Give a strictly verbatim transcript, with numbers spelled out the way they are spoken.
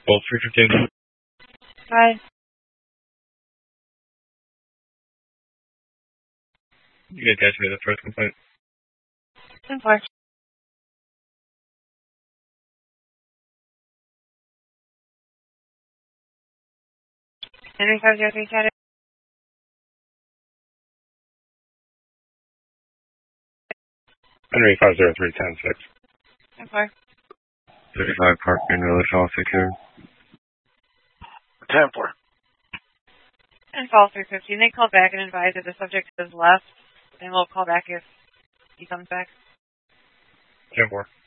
Bolt three fifteen. Hi. You can attach me to the first complaint. ten four. Henry five zero three Saturday. Henry five zero three ten six. ten four. thirty-five Park Green Village, all secure. ten four. And call three fifteen. They call back and advise that the subject has left, and we'll call back if he comes back. ten four.